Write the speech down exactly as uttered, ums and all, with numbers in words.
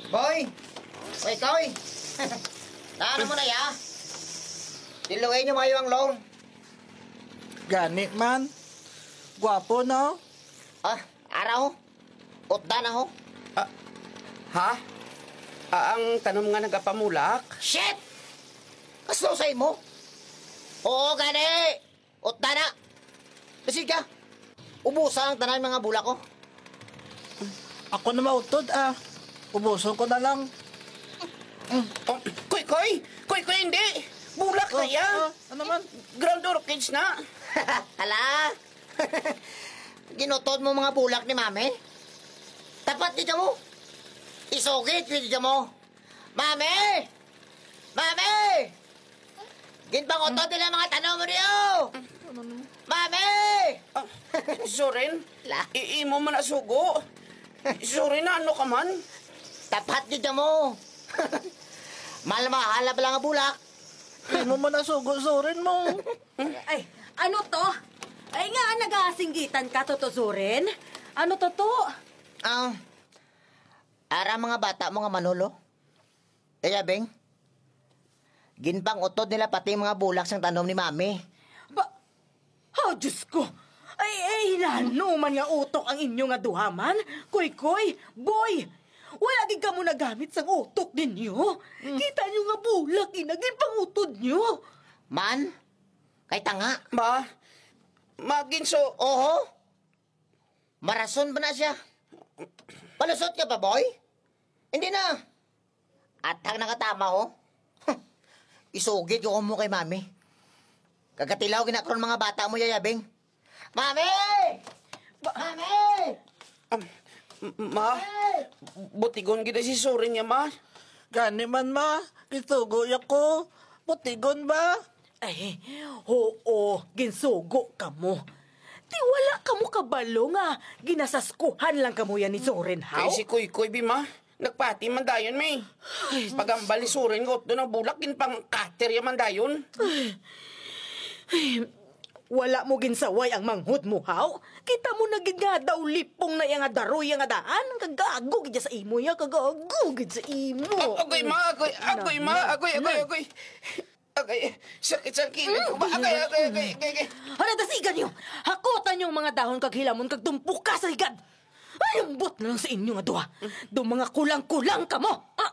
Boy! Boy, Koy! Taano mo na ya? Diluway niyo mayo ang loan. Gani man. Gwapo no? Ah, araw? Utda na ho? Ah, ha? Ah, ang tanom nga nagapamulak? Shit! Kaso sa mo? Oo, gani! Utda na! Kasi ka, ubusan ang tanan mga bulak ko. Ako na mautod ah. Ubuson ko na lang. Oh, koy, koy! Koy, koy, hindi! Bulak na yan! Ah, ano man? Ground orchids na! Hala! Ginutod mo mga bulak ni mami? Tapat dito mo! Isugit dito mo! Mami! Mami! Ginpangutod nila mga tanong mo niyo! Mami! Ah, Soren, La. iimo man asugo. Soren, ano ka man? Tapat dito mo! Mahal-mahal pa lang ang bulak! Di mo man nasugo-surin mo. Ay, ano to? Ay nga, nag-aasinggitan ka, tutusurin? Ano to to? Ah, ara mga bata mga manolo. Kaya, Beng, ginpang utod nila pati mga bulak sang tanom ni mami. Ba? Oh, Diyos ko! Ay, ay, hinano man nga utok ang inyo nga duhaman? Koy-koy, boy! Wala din ka mo nagamit sang utok ninyo. Kita nyo nga bulak, inagin pang utod nyo. Man, kay tanga. Ma, maginso, Oho, marason ba na siya? Palusot ka pa, boy? Hindi na. Atang nakatama, oh. Isugid ko mo kay mami. Kagatilaw ginakron mga bata mo, yayabing. Mami! Mami! um, ma, butigon gina si Soren niya, ma. Gani man ma. Itugo ko. Putigon ba? Ay, oo, ginsugo ka mo. Di wala ka mo kabalo nga. Ginasaskuhan lang ka mo yan ni Soren, Kay how? si Koy Koy, bima. Nagpati man dayon, may. Pagambal ni Soren, got doon ang bulak, gin pang kater ya man dayon. Wala mo ginsaway ang manghud mo, how? Kita mo na gid nga daw lipong na yung nga daroy yung nga daan. Kagago gid sa imo ya, kagago gid sa imo. Agoy, ma, agoy, agoy, ma, agoy, agoy, agoy. Agoy, sakit-sakit ko ba? Agoy, agoy, agoy, agoy, agoy. Hala, dasigan nyo! Hakutan yung mga dahon kag hilamon kag tumpok ka sa higad! Ay, lambot na lang sa inyo nga duha. Do mga kulang-kulang ka mo! Ah!